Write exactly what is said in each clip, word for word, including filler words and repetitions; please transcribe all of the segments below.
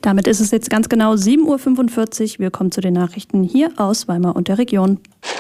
Damit ist es jetzt ganz genau sieben Uhr fünfundvierzig. Wir kommen zu den Nachrichten hier aus Weimar und der Region.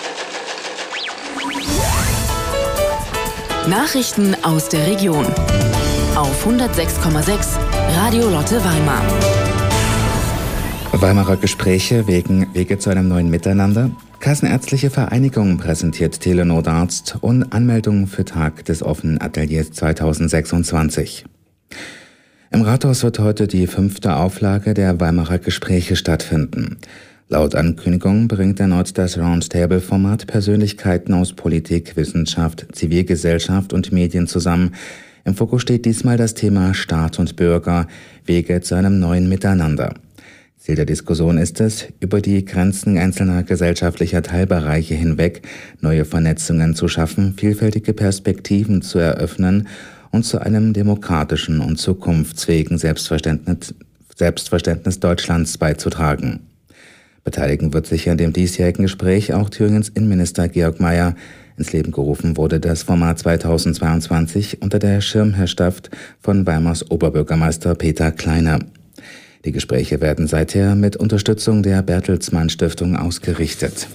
Nachrichten aus der Region auf hundertsechs Komma sechs Radio Lotte Weimar. Weimarer Gespräche wegen Wege zu einem neuen Miteinander. Kassenärztliche Vereinigung präsentiert Telenotarzt und Anmeldung für Tag des offenen Ateliers zweitausendsechsundzwanzig. Im Rathaus wird heute die fünfte Auflage der Weimarer Gespräche stattfinden. Laut Ankündigung bringt erneut das Roundtable-Format Persönlichkeiten aus Politik, Wissenschaft, Zivilgesellschaft und Medien zusammen. Im Fokus steht diesmal das Thema Staat und Bürger, Wege zu einem neuen Miteinander. Ziel der Diskussion ist es, über die Grenzen einzelner gesellschaftlicher Teilbereiche hinweg neue Vernetzungen zu schaffen, vielfältige Perspektiven zu eröffnen und zu einem demokratischen und zukunftsfähigen Selbstverständnis, Selbstverständnis Deutschlands beizutragen. Beteiligen wird sich an dem diesjährigen Gespräch auch Thüringens Innenminister Georg Mayer. Ins Leben gerufen wurde das Format zweitausendzweiundzwanzig unter der Schirmherrschaft von Weimars Oberbürgermeister Peter Kleiner. Die Gespräche werden seither mit Unterstützung der Bertelsmann Stiftung ausgerichtet.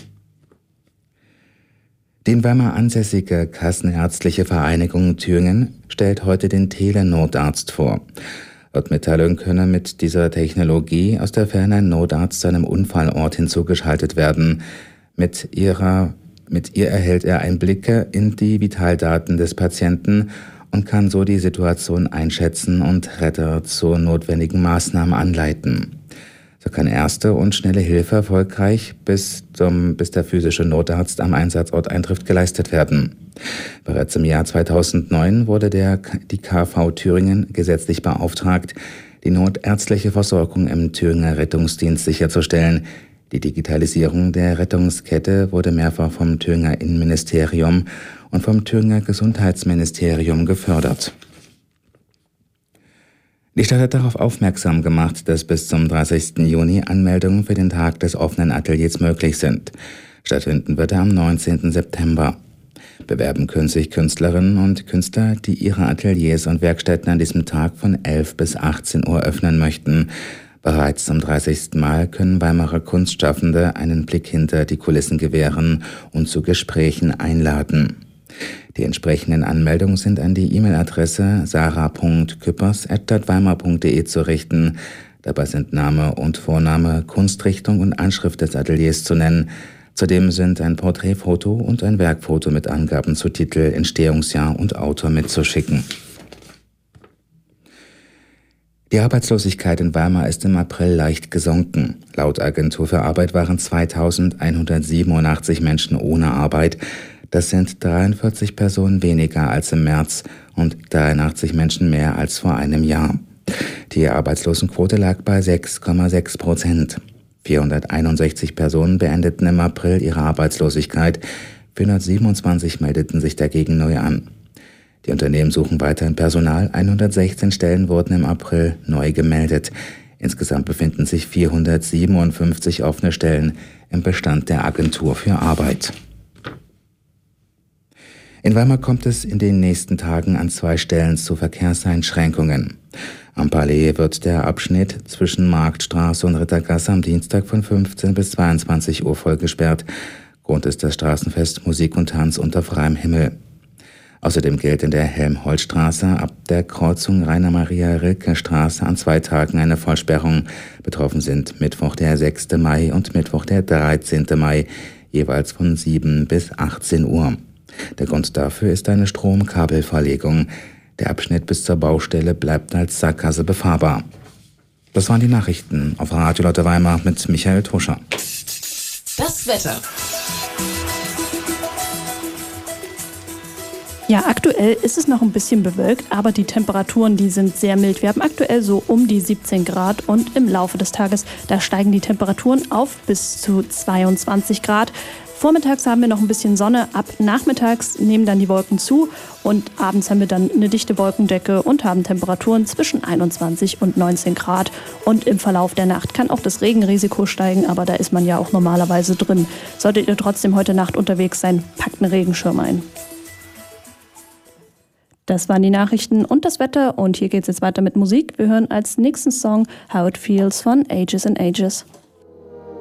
Die in Weimar ansässige Kassenärztliche Vereinigung Thüringen stellt heute den Telenotarzt vor. Laut Mitteilung könne mit dieser Technologie aus der Ferne ein Notarzt zu einem Unfallort hinzugeschaltet werden. Mit ihrer, mit ihr erhält er Einblicke in die Vitaldaten des Patienten und kann so die Situation einschätzen und Retter zu notwendigen Maßnahmen anleiten. So kann erste und schnelle Hilfe erfolgreich, bis, zum, bis der physische Notarzt am Einsatzort eintrifft, geleistet werden. Bereits im Jahr zweitausendneun wurde der, die K V Thüringen gesetzlich beauftragt, die notärztliche Versorgung im Thüringer Rettungsdienst sicherzustellen. Die Digitalisierung der Rettungskette wurde mehrfach vom Thüringer Innenministerium und vom Thüringer Gesundheitsministerium gefördert. Die Stadt hat darauf aufmerksam gemacht, dass bis zum dreißigsten Juni Anmeldungen für den Tag des offenen Ateliers möglich sind. Stattfinden wird er am neunzehnten September. Bewerben können sich Künstlerinnen und Künstler, die ihre Ateliers und Werkstätten an diesem Tag von elf bis achtzehn Uhr öffnen möchten. Bereits zum dreißigsten Mal können Weimarer Kunstschaffende einen Blick hinter die Kulissen gewähren und zu Gesprächen einladen. Die entsprechenden Anmeldungen sind an die E-Mail-Adresse sarah punkt küppers at stadtweimar punkt de zu richten. Dabei sind Name und Vorname, Kunstrichtung und Anschrift des Ateliers zu nennen. Zudem sind ein Porträtfoto und ein Werkfoto mit Angaben zu Titel, Entstehungsjahr und Autor mitzuschicken. Die Arbeitslosigkeit in Weimar ist im April leicht gesunken. Laut Agentur für Arbeit waren zweitausendeinhundertsiebenundachtzig Menschen ohne Arbeit. Das sind dreiundvierzig Personen weniger als im März und dreiundachtzig Menschen mehr als vor einem Jahr. Die Arbeitslosenquote lag bei sechs Komma sechs Prozent. vierhunderteinundsechzig Personen beendeten im April ihre Arbeitslosigkeit. vierhundertsiebenundzwanzig meldeten sich dagegen neu an. Die Unternehmen suchen weiterhin Personal. hundertsechzehn Stellen wurden im April neu gemeldet. Insgesamt befinden sich vierhundertsiebenundfünfzig offene Stellen im Bestand der Agentur für Arbeit. In Weimar kommt es in den nächsten Tagen an zwei Stellen zu Verkehrseinschränkungen. Am Palais wird der Abschnitt zwischen Marktstraße und Rittergasse am Dienstag von fünfzehn bis zweiundzwanzig Uhr voll gesperrt. Grund ist das Straßenfest Musik und Tanz unter freiem Himmel. Außerdem gilt in der Helmholtzstraße ab der Kreuzung Rainer-Maria-Rilke-Straße an zwei Tagen eine Vollsperrung. Betroffen sind Mittwoch der sechste Mai und Mittwoch der dreizehnte Mai, jeweils von sieben bis achtzehn Uhr. Der Grund dafür ist eine Stromkabelverlegung. Der Abschnitt bis zur Baustelle bleibt als Sackgasse befahrbar. Das waren die Nachrichten auf Radio Lotte Weimar mit Michael Tuscher. Das Wetter. Ja, aktuell ist es noch ein bisschen bewölkt, aber die Temperaturen, die sind sehr mild. Wir haben aktuell so um die siebzehn Grad und im Laufe des Tages, da steigen die Temperaturen auf bis zu zweiundzwanzig Grad. Vormittags haben wir noch ein bisschen Sonne, ab nachmittags nehmen dann die Wolken zu und abends haben wir dann eine dichte Wolkendecke und haben Temperaturen zwischen einundzwanzig und neunzehn Grad. Und im Verlauf der Nacht kann auch das Regenrisiko steigen, aber da ist man ja auch normalerweise drin. Solltet ihr trotzdem heute Nacht unterwegs sein, packt einen Regenschirm ein. Das waren die Nachrichten und das Wetter und hier geht es jetzt weiter mit Musik. Wir hören als nächsten Song How It Feels von Ages and Ages.